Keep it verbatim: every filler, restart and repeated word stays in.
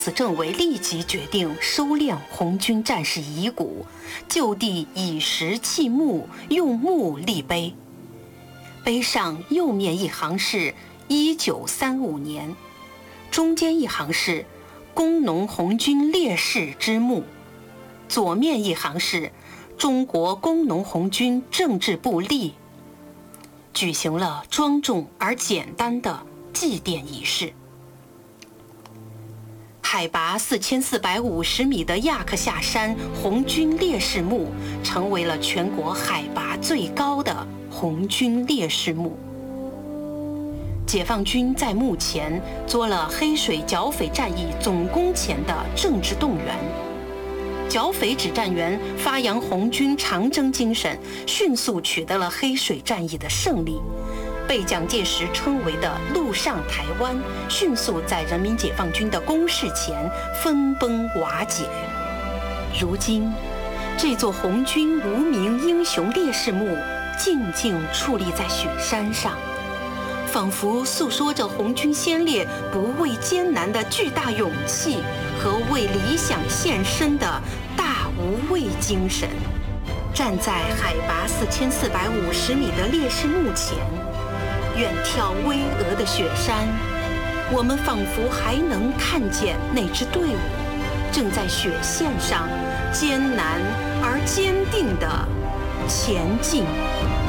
此政委立即决定收敛红军战士遗骨，就地以石砌墓，用木立碑。碑上右面一行是一九三五年，中间一行是工农红军烈士之墓，左面一行是中国工农红军政治部立，举行了庄重而简单的祭奠仪式。海拔四千四百五十米的亚克夏山红军烈士墓成为了全国海拔最高的红军烈士墓。解放军在墓前做了黑水剿匪战役总攻前的政治动员，剿匪指战员发扬红军长征精神，迅速取得了黑水战役的胜利，被蒋介石称为的陆上台湾迅速在人民解放军的攻势前分崩瓦解。如今这座红军无名英雄烈士墓静静矗立在雪山上，仿佛诉说着红军先烈不畏艰难的巨大勇气和为理想献身的大无畏精神。站在海拔四千四百五十米的烈士墓前，远眺巍峨的雪山，我们仿佛还能看见那支队伍正在雪线上艰难而坚定地前进。